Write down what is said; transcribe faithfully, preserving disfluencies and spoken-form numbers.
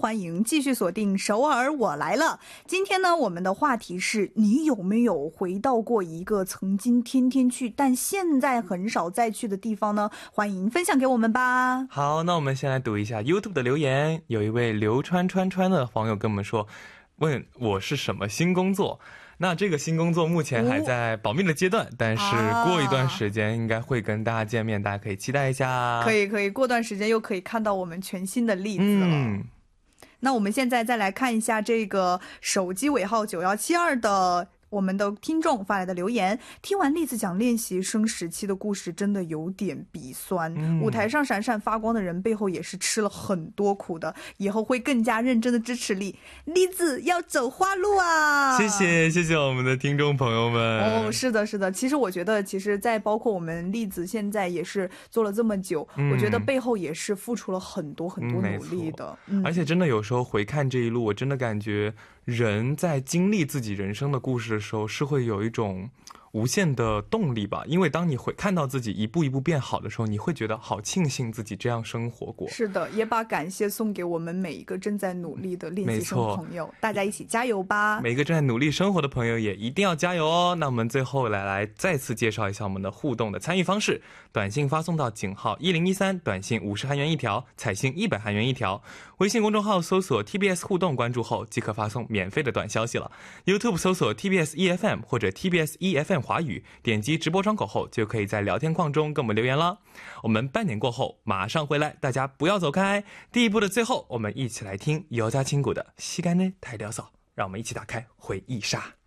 欢迎继续锁定首尔我来了。今天呢，我们的话题是你有没有回到过一个曾经天天去但现在很少再去的地方呢？欢迎分享给我们吧。 好，那我们先来读一下 YouTube 的留言。有一位流川川川的网友跟我们说，问我是什么新工作。那这个新工作目前还在保密的阶段，但是过一段时间应该会跟大家见面，大家可以期待一下。 可以可以，过段时间又可以看到我们全新的例子了。 嗯， 那我们现在再来看一下这个手机尾号九一七二的我们的听众发来的留言。听完栗子讲练习生时期的故事，真的有点鼻酸、嗯、舞台上闪闪发光的人背后也是吃了很多苦的，以后会更加认真的支持栗栗子要走花路啊。 谢谢谢谢我们的听众朋友们。 哦，是的是的，其实我觉得其实在包括我们栗子现在也是做了这么久、嗯、我觉得背后也是付出了很多很多努力的、 嗯嗯、而且真的有时候回看这一路，我真的感觉人在经历自己人生的故事的时候是会有一种无限的动力吧，因为当你会看到自己一步一步变好的时候，你会觉得好庆幸自己这样生活过。 是的，也把感谢送给我们每一个正在努力的练习生朋友，大家一起加油吧。 每一个正在努力生活的朋友也一定要加油哦。那我们最后来来再次介绍一下我们的互动的参与方式。短信发送到井号一零一三，短信五十韩元一条，彩信一百韩元一条。微信公众号搜索 T B S 互动，关注后即可发送免费的短消息了。 YouTube 搜索 T B S E F M 或者 T B S E F M 华语，点击直播窗口后就可以在聊天框中跟我们留言了。我们半点过后马上回来，大家不要走开。第一部的最后，我们一起来听여자친구的시간을 달려서，让我们一起打开回忆杀。